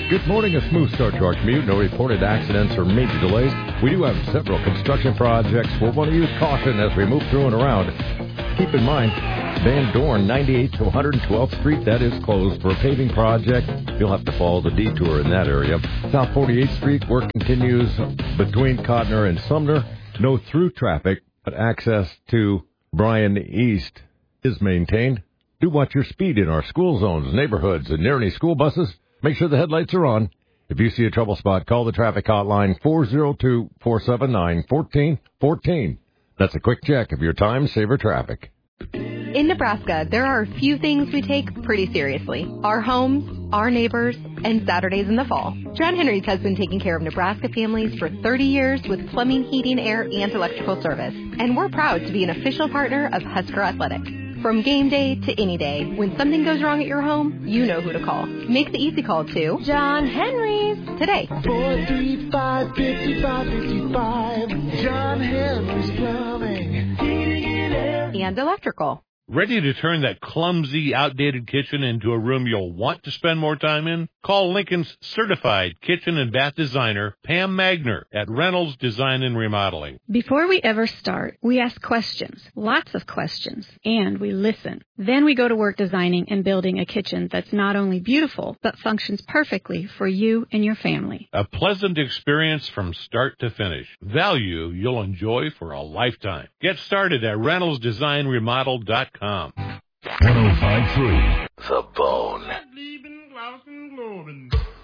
Good morning, a smooth start to our commute. No reported accidents or major delays. We do have several construction projects. We'll want to use caution as we move through and around. Keep in mind, Van Dorn, 98th to 112th Street, that is closed for a paving project. You'll have to follow the detour in that area. South 48th Street, work continues between Codner and Sumner. No through traffic, but access to Bryan East is maintained. Do watch your speed in our school zones, neighborhoods, and near any school buses. Make sure the headlights are on. If you see a trouble spot, call the traffic hotline 402-479-1414. That's a quick check of your time-saver traffic. In Nebraska, there are a few things we take pretty seriously. Our homes, our neighbors, and Saturdays in the fall. John Henry's has been taking care of Nebraska families for 30 years with plumbing, heating, air, and electrical service. And we're proud to be an official partner of Husker Athletics. From game day to any day, when something goes wrong at your home, you know who to call. Make the easy call to John Henry's today. 435-5555. John Henry's Plumbing, Heating and Air, and electrical. Ready to turn that clumsy, outdated kitchen into a room you'll want to spend more time in? Call Lincoln's certified kitchen and bath designer, Pam Magner, at Reynolds Design and Remodeling. Before we ever start, we ask questions, lots of questions, and we listen. Then we go to work designing and building a kitchen that's not only beautiful, but functions perfectly for you and your family. A pleasant experience from start to finish. Value you'll enjoy for a lifetime. Get started at reynoldsdesignremodel.com. 105.3 The Bone.